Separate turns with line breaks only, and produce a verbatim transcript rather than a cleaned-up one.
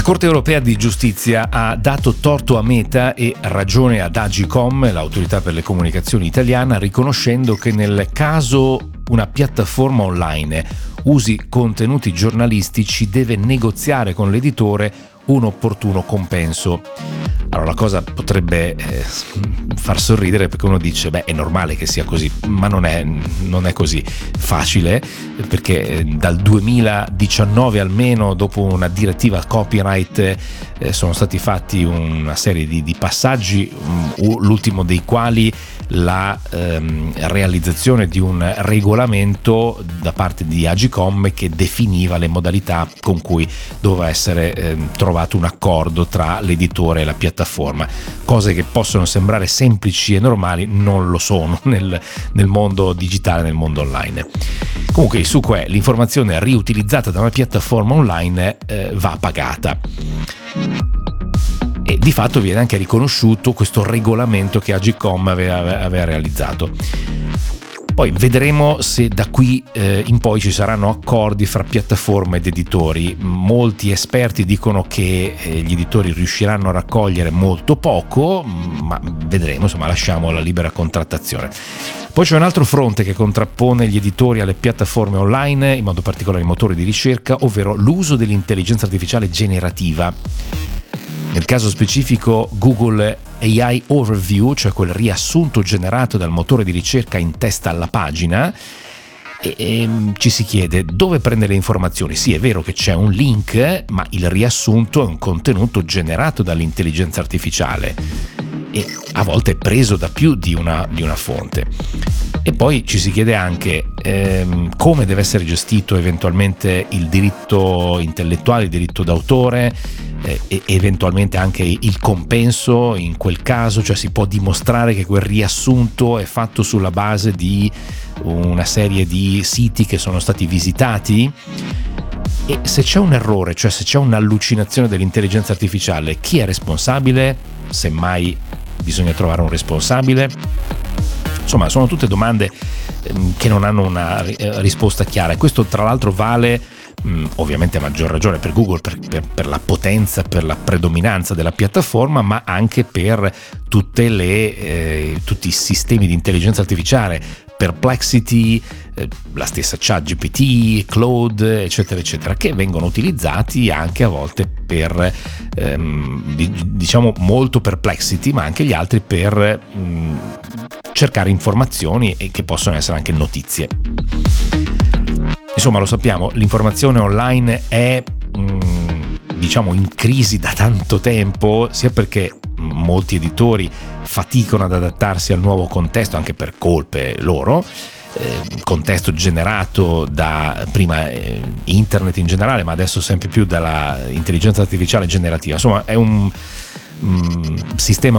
La Corte europea di giustizia ha dato torto a Meta e ragione ad Agcom, l'autorità per le comunicazioni italiana, riconoscendo che nel caso una piattaforma online usi contenuti giornalistici deve negoziare con l'editore un opportuno compenso. Allora la cosa potrebbe eh, far sorridere, perché uno dice beh, è normale che sia così, ma non è, non è così facile, perché dal duemiladiciannove almeno, dopo una direttiva copyright, eh, sono stati fatti una serie di, di passaggi, l'ultimo dei quali la ehm, realizzazione di un regolamento da parte di Agcom che definiva le modalità con cui doveva essere ehm, trovato un accordo tra l'editore e la piattaforma. Cose che possono sembrare semplici e normali non lo sono nel, nel mondo digitale, nel mondo online. Comunque il succo è: l'informazione riutilizzata da una piattaforma online eh, va pagata. E di fatto viene anche riconosciuto questo regolamento che Agcom aveva, aveva realizzato. Poi vedremo se da qui eh, in poi ci saranno accordi fra piattaforme ed editori. Molti esperti dicono che eh, gli editori riusciranno a raccogliere molto poco, ma vedremo, insomma, lasciamo la libera contrattazione. Poi c'è un altro fronte che contrappone gli editori alle piattaforme online, in modo particolare i motori di ricerca, ovvero l'uso dell'intelligenza artificiale generativa. Nel caso specifico Google A I Overview, cioè quel riassunto generato dal motore di ricerca in testa alla pagina, e, e ci si chiede dove prende le informazioni. Sì, è vero che c'è un link, ma il riassunto è un contenuto generato dall'intelligenza artificiale e a volte è preso da più di una, di una fonte. E poi ci si chiede anche ehm, come deve essere gestito eventualmente il diritto intellettuale, il diritto d'autore, eh, e eventualmente anche il compenso in quel caso, cioè si può dimostrare che quel riassunto è fatto sulla base di una serie di siti che sono stati visitati. E se c'è un errore, cioè se c'è un'allucinazione dell'intelligenza artificiale, chi è responsabile? Semmai bisogna trovare un responsabile. Insomma, sono tutte domande che non hanno una risposta chiara, e questo tra l'altro vale mh, ovviamente a maggior ragione per Google, per, per, per la potenza, per la predominanza della piattaforma, ma anche per tutte le, eh, tutti i sistemi di intelligenza artificiale, Perplexity, eh, la stessa ChatGPT, Claude, eccetera eccetera, che vengono utilizzati anche a volte per ehm, diciamo molto Perplexity, ma anche gli altri per mh, cercare informazioni, e che possono essere anche notizie. Insomma, lo sappiamo, l'informazione online è mh, diciamo in crisi da tanto tempo, sia perché molti editori faticano ad adattarsi al nuovo contesto, anche per colpe loro, eh, contesto generato da prima eh, internet in generale, ma adesso sempre più dalla intelligenza artificiale generativa. Insomma, è un um, sistema